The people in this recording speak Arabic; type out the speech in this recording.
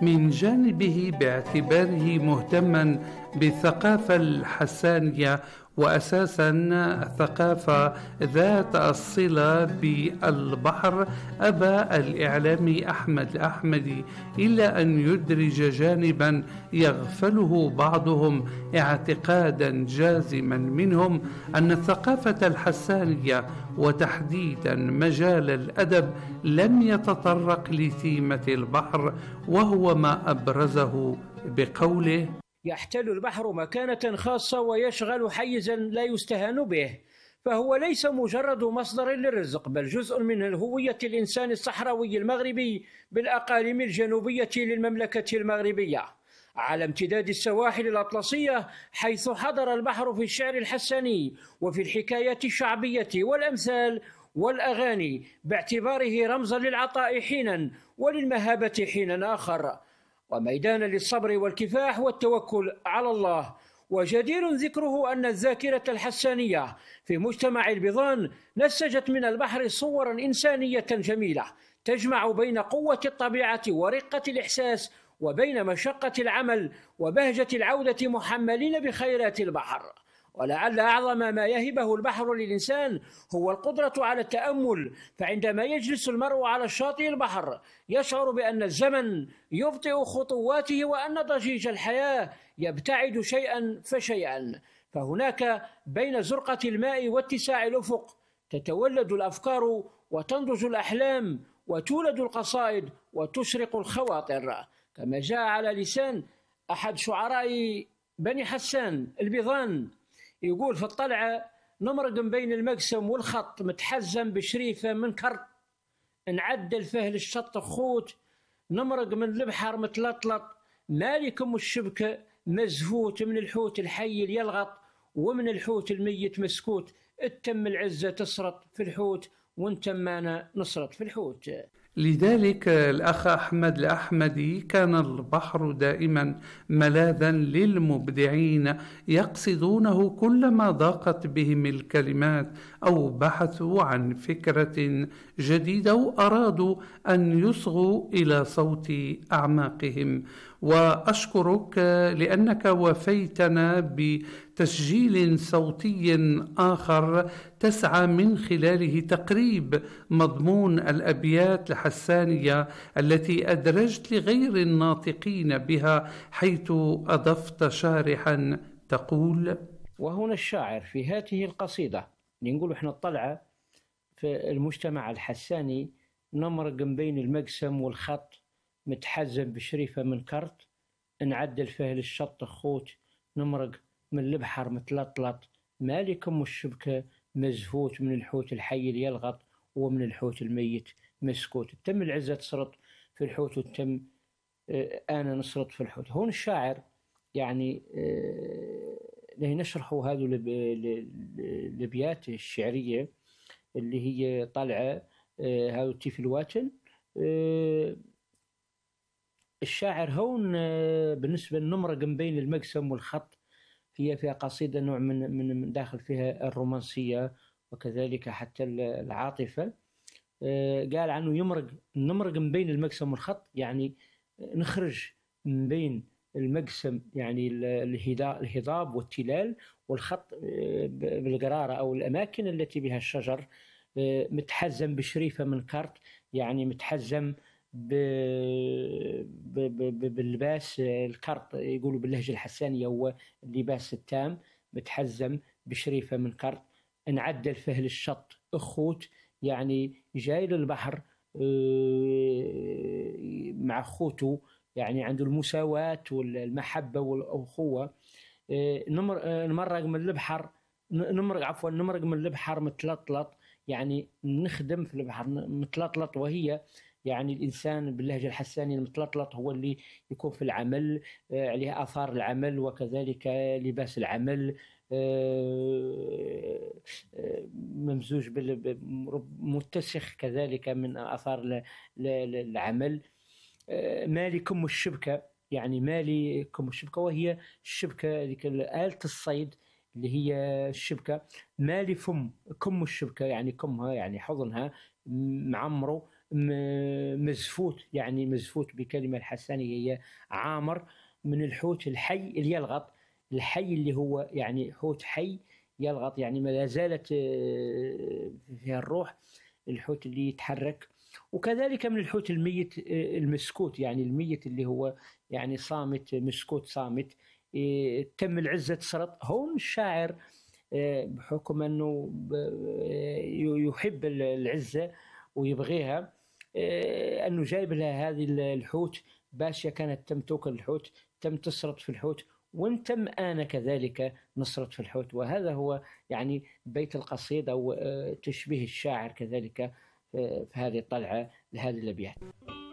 من جانبه باعتباره مهتما بالثقافة الحسانية وأساسا الثقافة ذات الصلة بالبحر، أبى الإعلامي أحمد الأحمدي إلا أن يدرج جانبا يغفله بعضهم اعتقادا جازما منهم أن الثقافة الحسانية وتحديدا مجال الأدب لم يتطرق لثيمة البحر، وهو ما أبرزه بقوله: يحتل البحر مكانة خاصة ويشغل حيزا لا يستهان به، فهو ليس مجرد مصدر للرزق، بل جزء من هوية الإنسان الصحراوي المغربي بالأقاليم الجنوبية للمملكة المغربية على امتداد السواحل الأطلسية، حيث حضر البحر في الشعر الحساني وفي الحكايات الشعبية والأمثال والأغاني، باعتباره رمزا للعطاء حينا وللمهابة حينا آخر، وميدانا للصبر والكفاح والتوكل على الله. وجدير ذكره أن الذاكرة الحسانية في مجتمع البيضان نسجت من البحر صورا إنسانية جميلة تجمع بين قوة الطبيعة ورقة الإحساس، وبين مشقة العمل وبهجة العودة محملين بخيرات البحر. ولعل أعظم ما يهبه البحر للإنسان هو القدرة على التأمل، فعندما يجلس المرء على شاطئ البحر يشعر بأن الزمن يبطئ خطواته وأن ضجيج الحياة يبتعد شيئا فشيئا، فهناك بين زرقة الماء واتساع الأفق تتولد الأفكار وتنضج الأحلام وتولد القصائد وتشرق الخواطر، كما جاء على لسان أحد شعراء بني حسان البيضان، يقول في الطلعة: نمرق بين المقسم والخط متحزم بشريفة من كرت، نعدل فيه للشط خوت، نمرق من البحر متلطلط، مالكم الشبكة مزفوت، من الحوت الحي يلغط ومن الحوت الميت مسكوت، التم العزة تسرط في الحوت وانتمانا نسرط في الحوت. لذلك الأخ أحمد الأحمدي كان البحر دائما ملاذا للمبدعين يقصدونه كلما ضاقت بهم الكلمات أو بحثوا عن فكرة جديدة وأرادوا أن يصغوا إلى صوت أعماقهم. وأشكرك لأنك وفيتنا بتسجيل صوتي آخر تسعى من خلاله تقريب مضمون الأبيات الحسانية التي أدرجت لغير الناطقين بها، حيث أضفت شارحا تقول: وهنا الشاعر في هذه القصيدة نقول إحنا الطلعة في المجتمع الحساني، نمرق بين المقسم والخط متحزم بشريفة من كرت، نعدل فيه للشط خوت، نمرق من البحر متلطلط، مالكم الشبكة مزفوت، من الحوت الحي يلغط ومن الحوت الميت مسكوت، تم العزة تسرط في الحوت وتم أنا نسرط في الحوت. هون الشاعر يعني له نشرحوا هذه الأبيات الشعرية اللي هي طالعة هذا تيف الواتن. الشاعر هون بالنسبة للنمرق بين المقسم والخط فيها قصيدة نوع من داخل فيها الرومانسية وكذلك حتى العاطفة. قال عنه نمرق من بين المقسم والخط، يعني نخرج من بين المقسم يعني الهضاب والتلال، والخط بالقرارة أو الأماكن التي بها الشجر، متحزم بشريفة من كرت، يعني متحزم باللباس الكرت، يقولوا باللهجة الحسانية هو اللباس التام، متحزم بشريفة من كرت، نعدل فيه للشط أخوت، يعني جاي للبحر مع أخوته، يعني عنده المساواة والمحبة والأخوة. نمرق من البحر نمرق من البحر متلطلط، يعني نخدم في البحر متلطلط، وهي يعني الإنسان باللهجة الحسانية المتلطلط هو اللي يكون في العمل، عليه آثار العمل وكذلك لباس العمل، ممزوج متسخ كذلك من آثار العمل. مالي كم الشبكة، يعني مالي كم الشبكة، وهي الشبكة ذيك آلة الصيد اللي هي الشبكة. مالي كم الشبكة، يعني كمها يعني حضنها معمره، مزفوت، يعني مزفوت بكلمة الحسنية هي عامر، من الحوت الحي اللي يلغط. الحي اللي هو يعني حوت حي يلغط، يعني ما زالت فيها الروح، الحوت اللي يتحرك. وكذلك من الحوت الميت المسكوت، يعني الميت اللي هو يعني صامت، مسكوت صامت. تم العزة تسرط. هون الشاعر بحكم أنه يحب العزة ويبغيها، أنه جايب لها هذه الحوت باشية كانت تم توكل الحوت، تم تسرط في الحوت، وان تم آن كذلك نصرت في الحوت. وهذا هو يعني بيت القصيدة، أو تشبيه الشاعر كذلك في هذه الطلعة لهذه الأبيات.